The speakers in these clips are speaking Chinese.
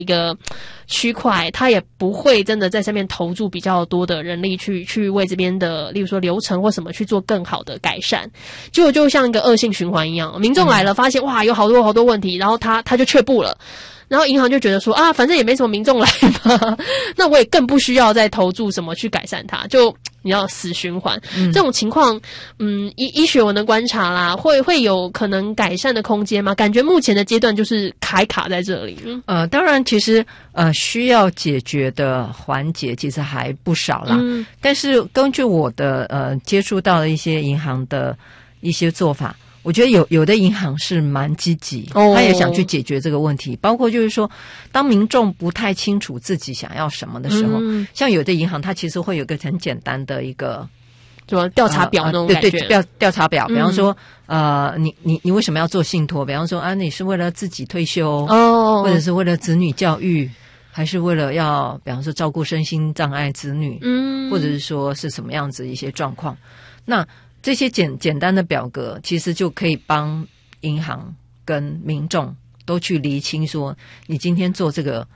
一个区块，他也不会真的在上面投注比较多的人力去为这边的，例如说流程或什么去做更好的改善，结果就像一个恶性循环一样，民众来了发现哇有好多问题，然后他就却步了。然后银行就觉得说啊，反正也没什么民众来嘛，那我也更不需要再投注什么去改善它，就你要死循环。这种情况，医学文的观察啦，会有可能改善的空间吗？感觉目前的阶段就是卡在这里。 当然，其实需要解决的环节其实还不少啦。但是根据我的接触到的一些银行的一些做法。我觉得有的银行是蛮积极，他也想去解决这个问题，包括就是说当民众不太清楚自己想要什么的时候，像有的银行它其实会有个很简单的一个什么调查表那种感觉， 对调查表，比方说你为什么要做信托，比方说啊你是为了自己退休或者是为了子女教育，还是为了要比方说照顾身心障碍子女，或者是说是什么样子一些状况，那这些简单的表格其实就可以帮银行跟民众都去厘清说你今天做这个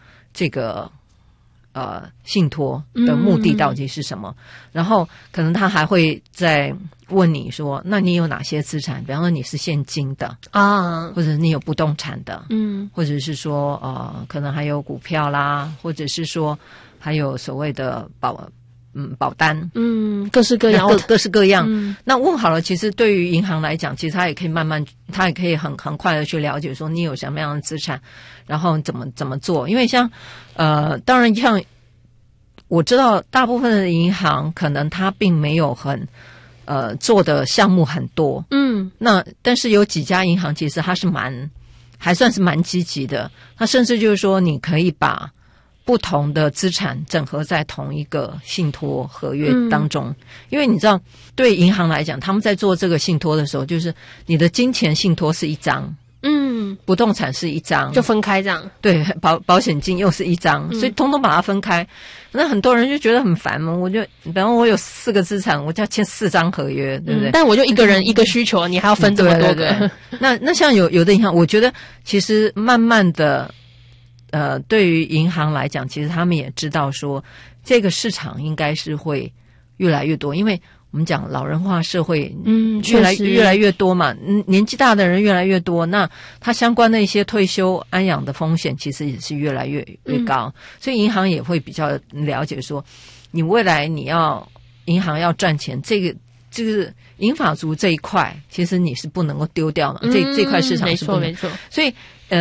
信托的目的到底是什么，然后可能他还会再问你说那你有哪些资产，比方说你是现金的啊，或者你有不动产的，或者是说可能还有股票啦，或者是说还有所谓的保单，各式各样，那问好了，其实对于银行来讲，其实他也可以很快的去了解说你有什么样的资产，然后怎么做。因为像当然像我知道大部分的银行可能它并没有很做的项目很多，那但是有几家银行其实它是还算是蛮积极的，它甚至就是说你可以把不同的资产整合在同一个信托合约当中，因为你知道对银行来讲，他们在做这个信托的时候，就是你的金钱信托是一张，不动产是一张， 就分开这样， 对，保险金又是一张，所以通通把它分开。那很多人就觉得很烦嘛，比方我有4个资产，我就要签4张合约，对不对？ 但我就一个人一个需求，你还要分这么多个。 对。那像有的银行，我觉得其实慢慢的对于银行来讲，其实他们也知道说这个市场应该是会越来越多，因为我们讲老人化社会越来越多嘛，年纪大的人越来越多，那它相关的一些退休安养的风险其实也是越来越高，所以银行也会比较了解说你未来银行要赚钱，这个银发族这一块其实你是不能够丢掉嘛，这块市场是不能， 没错， 所以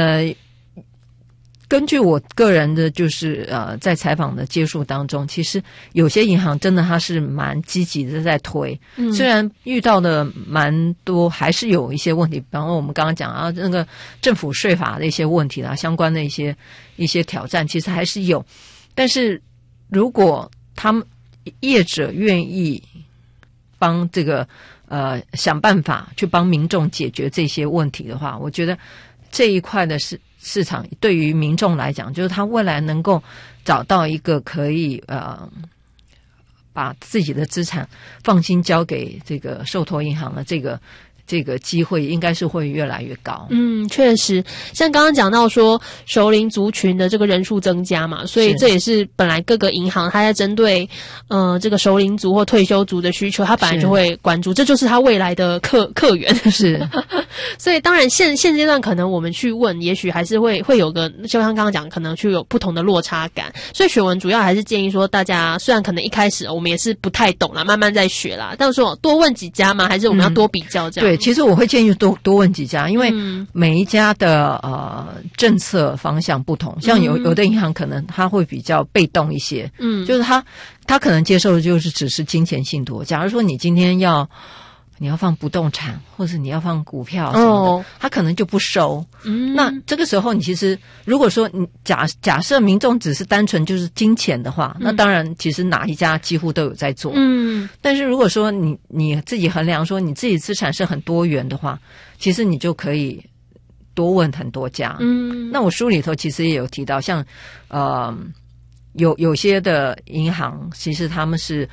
根据我个人的就是在采访的接触当中，其实有些银行真的它是蛮积极的在推，虽然遇到的蛮多还是有一些问题，比方说我们刚刚讲那个政府税法的一些问题啦，相关的一些挑战其实还是有，但是如果他们业者愿意帮这个想办法去帮民众解决这些问题的话，我觉得这一块的市场对于民众来讲，就是他未来能够找到一个可以把自己的资产放心交给这个受托银行的这个机会应该是会越来越高。 确实，像刚刚讲到说熟龄族群的这个人数增加嘛，所以这也是本来各个银行它在针对这个熟龄族或退休族的需求，它本来就会关注，这就是它未来的客源。 是， 所以当然现阶段可能我们去问，也许还是会有个，就像刚刚讲，可能去有不同的落差感。所以学文主要还是建议说，大家虽然可能一开始我们也是不太懂啦，慢慢在学啦，但是说多问几家嘛，还是我们要多比较这样。 对，其实我会建议多问几家，因为每一家的政策方向不同，像有的银行可能它会比较被动一些，就是他可能接受的就是只是金钱信托。假如说你今天你要放不动产，或者你要放股票什么的，他可能就不收。那这个时候你其实如果说你假设民众只是单纯就是金钱的话，那当然其实哪一家几乎都有在做。但是如果说你自己衡量说你自己资产是很多元的话，其实你就可以多问很多家。那我书里头其实也有提到，像有些的银行其实他们是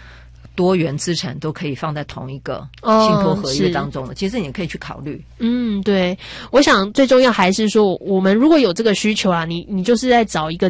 多元资产都可以放在同一个信托合约当中的，其实你可以去考虑。 对，我想最重要还是说，我们如果有这个需求啊，你就是在找一个